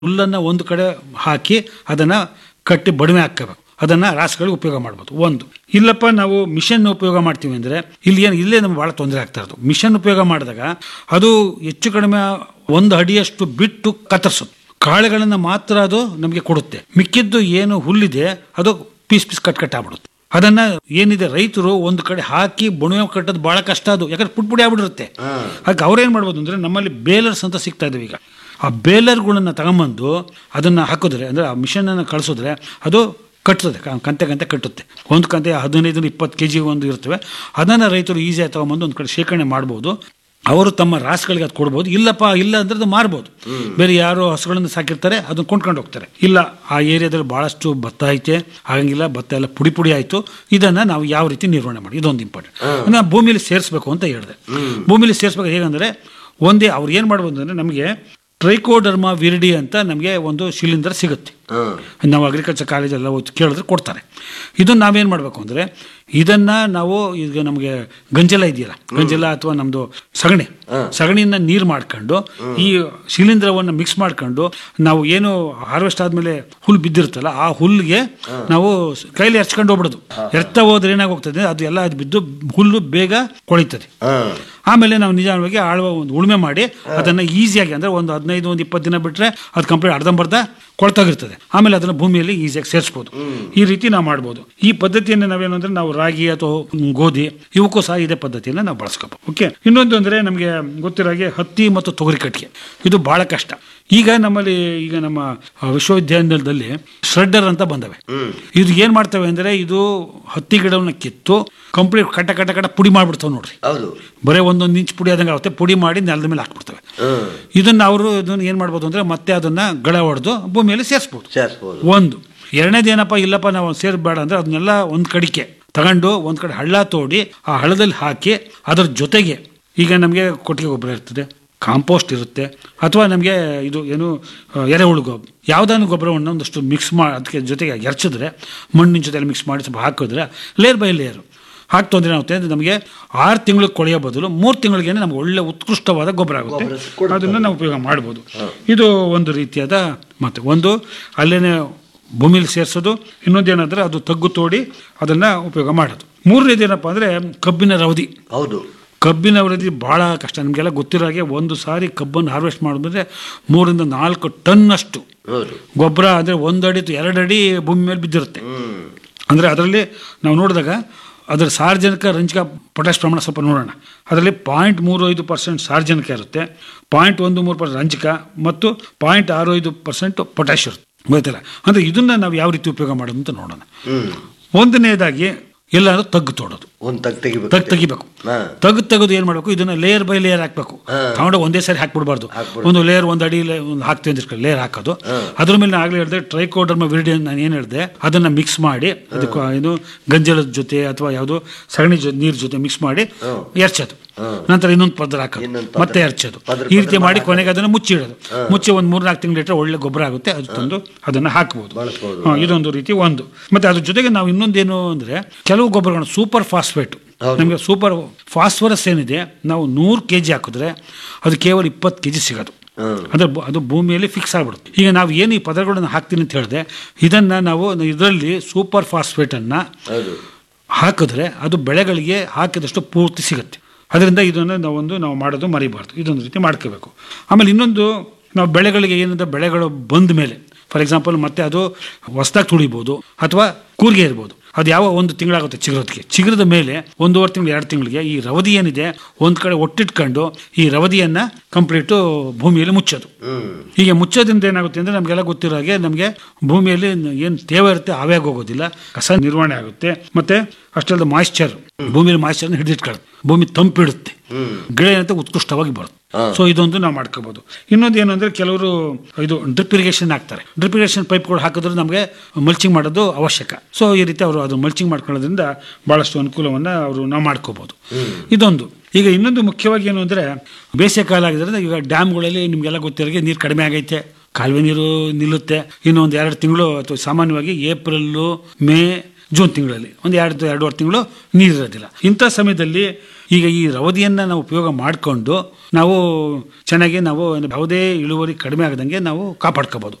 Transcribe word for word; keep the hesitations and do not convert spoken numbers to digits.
ಹುಲ್ಲನ್ನು ಒಂದು ಕಡೆ ಹಾಕಿ ಅದನ್ನು ಕಟ್ಟಿ ಬಡಿಮೆ ಹಾಕಬೇಕು. ಅದನ್ನು ರಾಸುಗಳಿಗೆ ಉಪಯೋಗ ಮಾಡ್ಬೋದು. ಒಂದು ಇಲ್ಲಪ್ಪ ನಾವು ಮಿಷನ್ ಉಪಯೋಗ ಮಾಡ್ತೀವಿ ಅಂದರೆ ಇಲ್ಲಿ ಏನು ಇಲ್ಲೇ ನಮ್ಗೆ ಭಾಳ ತೊಂದರೆ ಆಗ್ತಾ ಇರೋದು. ಮಿಷನ್ ಉಪಯೋಗ ಮಾಡಿದಾಗ ಅದು ಹೆಚ್ಚು ಕಡಿಮೆ ಒಂದು ಅಡಿಯಷ್ಟು ಬಿಟ್ಟು ಕತ್ತರಿಸೋದು, ಕಾಳುಗಳನ್ನು ಮಾತ್ರ ಅದು ನಮಗೆ ಕೊಡುತ್ತೆ. ಮಿಕ್ಕಿದ್ದು ಏನು ಹುಲ್ಲಿದೆ ಅದು ಪೀಸ್ ಪೀಸ್ ಕಟ್ ಕಟ್ ಆಗ್ಬಿಡುತ್ತೆ. ಅದನ್ನ ಏನಿದೆ ರೈತರು ಒಂದು ಕಡೆ ಹಾಕಿ ಬುಣವೆ ಕಟ್ಟೋದು ಬಹಳ ಕಷ್ಟ. ಅದು ಯಾಕಂದ್ರೆ ಪುಟ್ ಪುಡಿ ಆಗ್ಬಿಟ್ಟಿರುತ್ತೆ. ಅದಕ್ಕೆ ಅವ್ರೇನ್ ಮಾಡ್ಬೋದು ಅಂದ್ರೆ ನಮ್ಮಲ್ಲಿ ಬೇಲರ್ಸ್ ಅಂತ ಸಿಗ್ತಾ ಇದಾವೆ ಈಗ. ಆ ಬೇಲರ್ಗಳನ್ನ ತಗೊಂಬಂದು ಅದನ್ನ ಹಾಕಿದ್ರೆ ಅಂದ್ರೆ ಆ ಮಿಷನ್ ಅನ್ನು ಕಳಿಸಿದ್ರೆ ಅದು ಕಟ್ಟುತ್ತದೆ, ಕಂತೆ ಕಂತೆ ಕಟ್ಟುತ್ತೆ. ಒಂದು ಕಂತೆ ಹದಿನೈದು ಇಪ್ಪತ್ತು ಕೆ ಜಿ ಒಂದು ಇರ್ತವೆ. ಅದನ್ನು ರೈತರು ಈಸಿಯಾಗಿ ತಗೊಂಬಂದು ಒಂದು ಕಡೆ ಶೇಖರಣೆ ಮಾಡ್ಬೋದು. ಅವರು ತಮ್ಮ ರಾಸುಗಳಿಗೆ ಅದು ಕೊಡ್ಬೋದು. ಇಲ್ಲಪ್ಪ ಇಲ್ಲ ಅಂದ್ರೆ ಅದು ಮಾರ್ಬೋದು. ಬೇರೆ ಯಾರು ಹಸುಗಳನ್ನು ಸಾಕಿರ್ತಾರೆ ಅದನ್ನ ಕೊಂಡ್ಕೊಂಡು ಹೋಗ್ತಾರೆ. ಇಲ್ಲ ಆ ಏರಿಯಾದಲ್ಲಿ ಬಹಳಷ್ಟು ಭತ್ತ ಐತೆ, ಹಾಗಂಗಿಲ್ಲ, ಭತ್ತ ಎಲ್ಲ ಪುಡಿ ಪುಡಿ ಆಯಿತು, ಇದನ್ನು ನಾವು ಯಾವ ರೀತಿ ನಿರ್ವಹಣೆ ಮಾಡಿ, ಇದೊಂದು ಇಂಪಾರ್ಟೆಂಟ್. ಅಂದರೆ ಭೂಮಿಯಲ್ಲಿ ಸೇರಿಸಬೇಕು ಅಂತ ಹೇಳಿದೆ. ಭೂಮಿಯಲ್ಲಿ ಸೇರಿಸ್ಬೇಕು ಹೇಗಂದರೆ ಒಂದೇ ಅವ್ರು ಏನು ಮಾಡ್ಬೋದು ಅಂದರೆ ನಮಗೆ ಟ್ರೈಕೋಡರ್ಮಾ ವಿರಿಡಿ ಅಂತ ನಮಗೆ ಒಂದು ಶಿಲೀಂಧ್ರ ಸಿಗುತ್ತೆ. ನಾವು ಅಗ್ರಿಕಲ್ಚರ್ ಕಾಲೇಜೆಲ್ಲ ಕೇಳಿದ್ರೆ ಕೊಡ್ತಾರೆ. ಇದನ್ನು ನಾವೇನು ಮಾಡಬೇಕು ಅಂದರೆ ಇದನ್ನು ನಾವು ಈಗ ನಮಗೆ ಗಂಜಲ ಇದೆಯಲ್ಲ, ಗಂಜಲ ಅಥವಾ ನಮ್ಮದು ಸಗಣಿ ಸಗಣಿಯನ್ನು ನೀರು ಮಾಡ್ಕೊಂಡು ಈ ಶಿಲೀಂಧ್ರವನ್ನು ಮಿಕ್ಸ್ ಮಾಡ್ಕೊಂಡು ನಾವು ಏನು ಹಾರ್ವೆಸ್ಟ್ ಆದಮೇಲೆ ಹುಲ್ಲು ಬಿದ್ದಿರುತ್ತಲ್ಲ ಆ ಹುಲ್ಲಿಗೆ ನಾವು ಕೈಲಿ ಎರ್ಚ್ಕೊಂಡು ಹೋಗ್ಬಿಡೋದು. ಎರ್ತಾ ಹೋದ್ರೆ ಏನಾಗೋಗ್ತದೆ ಅದು ಎಲ್ಲ ಅದು ಬಿದ್ದು ಹುಲ್ಲು ಬೇಗ ಕೊಳಿತದೆ. ಆಮೇಲೆ ನಾವು ನಿಜವಾಗಿ ಆಳುವ ಒಂದು ಉಳುಮೆ ಮಾಡಿ ಅದನ್ನು ಈಸಿಯಾಗಿ ಅಂದರೆ ಒಂದು ಹದಿನೈದು ಒಂದು ಇಪ್ಪತ್ತು ದಿನ ಬಿಟ್ಟರೆ ಅದು ಕಂಪ್ಲೀಟ್ ಅರ್ಧಂಬರ್ಧ ಕೊಳ್ತಾಗಿರ್ತದೆ. ಆಮೇಲೆ ಅದನ್ನು ಭೂಮಿಯಲ್ಲಿ ಈಸಿಯಾಗಿ ಸೇರಿಸ್ಬೋದು. ಈ ರೀತಿ ನಾವು ಮಾಡ್ಬೋದು. ಈ ಪದ್ಧತಿಯನ್ನು ನಾವೇನು ಅಂದರೆ ನಾವು ರಾಗಿ ಅಥವಾ ಗೋಧಿ ಇವಕ್ಕೂ ಸಹ ಇದೇ ಪದ್ಧತಿಯನ್ನು ನಾವು ಬಳಸ್ಕೋಬಹುದು. ಓಕೆ. ಇನ್ನೊಂದು ಅಂದರೆ ನಮಗೆ ಗೊತ್ತಿರೋ ಹಾಗೆ ಹತ್ತಿ ಮತ್ತು ತೊಗರಿ ಕಟ್ಟಿಗೆ ಇದು ಬಹಳ ಕಷ್ಟ. ಈಗ ನಮ್ಮಲ್ಲಿ ಈಗ ನಮ್ಮ ವಿಶ್ವವಿದ್ಯಾನಿಲಯದಲ್ಲಿ ಶ್ರೆಡ್ಡರ್ ಅಂತ ಬಂದವೆ. ಇದು ಏನ್ ಮಾಡ್ತವೆ ಅಂದ್ರೆ ಇದು ಹತ್ತಿ ಗಿಡವನ್ನ ಕಿತ್ತು ಕಂಪ್ಲೀಟ್ ಕಟ ಕಟ ಕಟ ಪುಡಿ ಮಾಡ್ಬಿಡ್ತಾವೆ ನೋಡ್ರಿ. ಬರೀ ಒಂದೊಂದು ಇಂಚ್ ಪುಡಿ ಆದಂಗೆ ಆಗುತ್ತೆ. ಪುಡಿ ಮಾಡಿ ನೆಲದ ಮೇಲೆ ಹಾಕ್ಬಿಡ್ತವೆ. ಇದನ್ನ ಅವರು ಇದನ್ನ ಏನ್ ಮಾಡ್ಬೋದು ಅಂದ್ರೆ ಮತ್ತೆ ಅದನ್ನ ಗಳ ಹೊಡೆದು ಭೂಮಿಯಲ್ಲಿ ಸೇರಿಸ್ಬೋದು. ಒಂದು ಎರಡನೇದು ಏನಪ್ಪ ಇಲ್ಲಪ್ಪ ನಾವು ಸೇರ್ಬೇಡ ಅಂದ್ರೆ ಅದನ್ನೆಲ್ಲ ಒಂದ್ ಕಡಿಕೆ ತಗೊಂಡು ಒಂದ್ ಕಡೆ ಹಳ್ಳ ತೋಡಿ ಆ ಹಳ್ಳದಲ್ಲಿ ಹಾಕಿ ಅದರ ಜೊತೆಗೆ ಈಗ ನಮಗೆ ಕೊಟ್ಟಿಗೆ ಗೊಬ್ಬರ ಇರ್ತದೆ, ಕಾಂಪೋಸ್ಟ್ ಇರುತ್ತೆ, ಅಥವಾ ನಮಗೆ ಇದು ಏನು ಎರೆಹುಳು ಗೊಬ್ಬರ ಯಾವುದಾದ್ರು ಗೊಬ್ಬರವನ್ನು ಒಂದಷ್ಟು ಮಿಕ್ಸ್ ಮಾಡಿ ಅದಕ್ಕೆ ಜೊತೆಗೆ ಎರ್ಚಿದ್ರೆ ಮಣ್ಣಿನ ಜೊತೆಲಿ ಮಿಕ್ಸ್ ಮಾಡಿ ಸ್ವಲ್ಪ ಹಾಕಿದ್ರೆ ಲೇಯರ್ ಬೈ ಲೇಯರು ಹಾಕ್ತು ಅಂದ್ರೆ ಏನಾಗುತ್ತೆ ಅಂದರೆ ನಮಗೆ ಆರು ತಿಂಗಳಿಗೆ ಕೊಳೆಯೋ ಬದಲು ಮೂರು ತಿಂಗಳಿಗೆ ನಮ್ಗೆ ಒಳ್ಳೆ ಉತ್ಕೃಷ್ಟವಾದ ಗೊಬ್ಬರ ಆಗುತ್ತೆ. ಅದನ್ನು ನಾವು ಉಪಯೋಗ ಮಾಡ್ಬೋದು. ಇದು ಒಂದು ರೀತಿಯಾದ ಮತ್ತೆ ಒಂದು ಅಲ್ಲೇನೆ ಭೂಮಿಲಿ ಸೇರಿಸೋದು. ಇನ್ನೊಂದು ಏನಂದ್ರೆ ಅದು ತಗ್ಗು ತೋಡಿ ಅದನ್ನ ಉಪಯೋಗ ಮಾಡೋದು. ಮೂರನೇದು ಏನಪ್ಪ ಅಂದ್ರೆ ಕಬ್ಬಿನ ರವದಿ. ಹೌದು, ಕಬ್ಬಿನ ಅವಧಿ ಬಹಳ ಕಷ್ಟ. ನಿಮಗೆಲ್ಲ ಗೊತ್ತಿರೋ ಹಾಗೆ ಒಂದು ಸಾರಿ ಕಬ್ಬನ್ನು ಹಾರ್ವೆಸ್ಟ್ ಮಾಡಿದ್ರೆ ಮೂರಿಂದ ನಾಲ್ಕು ಟನ್ ಅಷ್ಟು ಗೊಬ್ಬರ ಅಂದರೆ ಒಂದು ಅಡಿ ಎರಡು ಅಡಿ ಭೂಮಿ ಮೇಲೆ ಬಿದ್ದಿರುತ್ತೆ. ಅಂದರೆ ಅದರಲ್ಲಿ ನಾವು ನೋಡಿದಾಗ ಅದರ ಸಾರ್ವಜನಿಕ ರಂಜಕ ಪೊಟ್ಯಾಶ್ ಪ್ರಮಾಣ ಸ್ವಲ್ಪ ನೋಡೋಣ. ಅದರಲ್ಲಿ ಪಾಯಿಂಟ್ ಮೂರು ಐದು ಪರ್ಸೆಂಟ್ ಸಾರ್ವಜನಿಕ ಇರುತ್ತೆ, ಪಾಯಿಂಟ್ ಒಂದು ಮೂರು ಪರ್ಸೆಂಟ್ ರಂಜಕ ಮತ್ತು ಪಾಯಿಂಟ್ ಆರು ಐದು ಪರ್ಸೆಂಟ್ ಪೊಟ್ಯಾಶ್ ಇರುತ್ತೆ. ಗೊತ್ತಿಲ್ಲ ಅಂದರೆ ಇದನ್ನ ನಾವು ಯಾವ ರೀತಿ ಉಪಯೋಗ ಮಾಡೋದು ಅಂತ ನೋಡೋಣ. ಒಂದನೇದಾಗಿ ಎಲ್ಲಾದ್ರೂ ತಗ್ಗು ತೋಡೋದು, ತಗ್ ತೆಗಿಬೇಕು. ತಗ್ಗು ತೆಗೆದು ಏನ್ ಮಾಡ್ಬೇಕು, ಇದನ್ನ ಲೇಯರ್ ಬೈ ಲೇಯರ್ ಹಾಕ್ಬೇಕು. ತಗೊಂಡು ಒಂದೇ ಸಾರಿ ಹಾಕ್ಬಿಡ್ಬಾರ್ದು. ಒಂದು ಲೇಯರ್ ಒಂದು ಅಡಿ ಒಂದು ಹಾಕ್ತೀವಿ ಅಂತ ಲೇಯರ್ ಹಾಕೋದು. ಅದ್ರ ಮೇಲೆ ಆಗ್ಲೇ ಹೇಳಿದೆ ಟ್ರೈಕೋಡರ್ಮಾ ವಿರಿಡಿ ನಾನು ಏನು ಹೇಳಿದೆ ಅದನ್ನ ಮಿಕ್ಸ್ ಮಾಡಿ ಅದಕ್ಕೆ ಏನು ಗಂಜಲದ ಜೊತೆ ಅಥವಾ ಯಾವುದು ಸಗಣಿ ಜೊತೆ ನೀರ್ ಜೊತೆ ಮಿಕ್ಸ್ ಮಾಡಿ ಎರ್ಚೋದು. ನಂತರ ಇನ್ನೊಂದು ಪದರ ಹಾಕೋದು, ಮತ್ತೆ ಎರ್ಚೋದು. ಈ ರೀತಿ ಮಾಡಿ ಕೊನೆಗೆ ಅದನ್ನ ಮುಚ್ಚಿ ಇಡೋದು. ಮುಚ್ಚಿ ಒಂದು ಮೂರ್ ನಾಲ್ಕು ತಿಂಗಳು ಇಟ್ಟರೆ ಒಳ್ಳೆ ಗೊಬ್ಬರ ಆಗುತ್ತೆ. ಅದು ತಂದು ಅದನ್ನ ಹಾಕ್ಬೋದು. ಇದೊಂದು ರೀತಿ ಒಂದು. ಮತ್ತೆ ಅದ್ರ ಜೊತೆಗೆ ನಾವು ಇನ್ನೊಂದೇನು ಅಂದ್ರೆ ಕೆಲವು ಗೊಬ್ಬರಗಳು ಸೂಪರ್ ಫಾಸ್ಫೇಟ್, ನಮಗೆ ಸೂಪರ್ ಫಾಸ್ಫರಸ್ ಏನಿದೆ ನಾವು ನೂರು ಕೆ ಜಿ ಹಾಕಿದ್ರೆ ಅದು ಕೇವಲ ಇಪ್ಪತ್ತು ಕೆ ಜಿ ಸಿಗೋದು. ಅಂದ್ರೆ ಅದು ಭೂಮಿಯಲ್ಲಿ ಫಿಕ್ಸ್ ಆಗ್ಬಿಡುತ್ತೆ. ಈಗ ನಾವು ಏನು ಈ ಪದರಗಳನ್ನು ಹಾಕ್ತೀನಿ ಅಂತ ಹೇಳಿದೆ ಇದನ್ನ ನಾವು ಇದರಲ್ಲಿ ಸೂಪರ್ ಫಾಸ್ಫೇಟ್ ಅನ್ನ ಹಾಕಿದ್ರೆ ಅದು ಬೆಳೆಗಳಿಗೆ ಹಾಕಿದಷ್ಟು ಪೂರ್ತಿ ಸಿಗುತ್ತೆ. ಅದರಿಂದ ಇದನ್ನು ನಾವೊಂದು ನಾವು ಮಾಡೋದು ಮರಿಬಾರ್ದು. ಇದೊಂದು ರೀತಿ ಮಾಡ್ಕೋಬೇಕು. ಆಮೇಲೆ ಇನ್ನೊಂದು ನಾವು ಬೆಳೆಗಳಿಗೆ ಏನಂದ್ರೆ ಬೆಳೆಗಳು ಬಂದ ಮೇಲೆ ಫಾರ್ ಎಕ್ಸಾಂಪಲ್ ಮತ್ತೆ ಅದು ಹೊಸದಾಗಿ ತುಳಿಬೋದು ಅಥವಾ ಕೂರ್ಗೆ ಇರ್ಬೋದು. ಅದು ಯಾವ ಒಂದು ತಿಂಗಳಾಗುತ್ತೆ ಚಿಗುರೋದಕ್ಕೆ. ಚಿಗುರದ ಮೇಲೆ ಒಂದೂವರೆ ತಿಂಗಳು ಎರಡು ತಿಂಗಳಿಗೆ ಈ ರವದಿ ಏನಿದೆ ಒಂದ್ ಕಡೆ ಒಟ್ಟಿಟ್ಕೊಂಡು ಈ ರವದಿಯನ್ನ ಕಂಪ್ಲೀಟು ಭೂಮಿಯಲ್ಲಿ ಮುಚ್ಚೋದು. ಹೀಗೆ ಮುಚ್ಚೋದ್ರಿಂದ ಏನಾಗುತ್ತೆ ಅಂದ್ರೆ ನಮ್ಗೆಲ್ಲ ಗೊತ್ತಿರೋ ಹಾಗೆ ನಮಗೆ ಭೂಮಿಯಲ್ಲಿ ಏನು ತೇವ ಇರುತ್ತೆ ಆವ್ಯಾಗ ಹೋಗೋದಿಲ್ಲ, ಕಸ ನಿರ್ವಹಣೆ ಆಗುತ್ತೆ. ಮತ್ತೆ ಅಷ್ಟೆಲ್ಲ ಮಾಯಿಶ್ಚರ್ ಭೂಮಿಯಲ್ಲಿ ಮಾಯಿಶ್ಚರ್ನ ಹಿಡಿದಿಟ್ಕೊಳ್ಳುತ್ತೆ, ಭೂಮಿ ತಂಪಿಡುತ್ತೆ, ಗಿಡ ಏನಂತ ಉತ್ಕೃಷ್ಟವಾಗಿ ಬರುತ್ತೆ. ಸೊ ಇದೊಂದು ನಾವು ಮಾಡ್ಕೋಬಹುದು. ಇನ್ನೊಂದು ಏನು ಅಂದ್ರೆ ಕೆಲವರು ಇದು ಡ್ರಿಪ್ ಇರಿಗೇಷನ್ ಹಾಕ್ತಾರೆ. ಡ್ರಿಪ್ ಇರಿಗೇಷನ್ ಪೈಪ್ಗಳು ಹಾಕಿದ್ರೆ ನಮಗೆ ಮಲ್ಚಿಂಗ್ ಮಾಡೋದು ಅವಶ್ಯಕ. ಸೊ ಈ ರೀತಿ ಅವರು ಅದು ಮಲ್ಚಿಂಗ್ ಮಾಡ್ಕೊಳ್ಳೋದ್ರಿಂದ ಬಹಳಷ್ಟು ಅನುಕೂಲವನ್ನ ಅವರು ನಾವು ಮಾಡ್ಕೋಬಹುದು. ಇದೊಂದು. ಈಗ ಇನ್ನೊಂದು ಮುಖ್ಯವಾಗಿ ಏನು ಅಂದ್ರೆ ಬೇಸಿಗೆ ಕಾಲ ಆಗಿದ್ರೆ ಈಗ ಡ್ಯಾಮ್ಗಳಲ್ಲಿ ನಿಮ್ಗೆಲ್ಲ ಗೊತ್ತಿರೋಗೆ ನೀರು ಕಡಿಮೆ ಆಗೈತೆ, ಕಾಲುವೆ ನೀರು ನಿಲ್ಲುತ್ತೆ. ಇನ್ನೊಂದು ಎರಡು ತಿಂಗಳು ಅಥವಾ ಸಾಮಾನ್ಯವಾಗಿ ಏಪ್ರಿಲ್ ಮೇ ಜೂನ್ ತಿಂಗಳಲ್ಲಿ ಒಂದು ಎರಡು ಎರಡೂವರೆ ತಿಂಗಳು ನೀರಿರೋದಿಲ್ಲ. ಇಂಥ ಸಮಯದಲ್ಲಿ ಈಗ ಈ ರವದಿಯನ್ನು ನಾವು ಉಪಯೋಗ ಮಾಡಿಕೊಂಡು ನಾವು ಚೆನ್ನಾಗಿ ನಾವು ಯಾವುದೇ ಇಳುವರಿ ಕಡಿಮೆ ಆಗದಂಗೆ ನಾವು ಕಾಪಾಡ್ಕೋಬಹುದು.